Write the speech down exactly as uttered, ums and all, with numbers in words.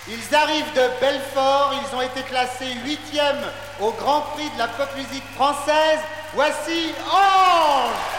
Ils arrivent de Belfort, ils ont été classés huitième au Grand Prix de la pop musique française. Voici Ange!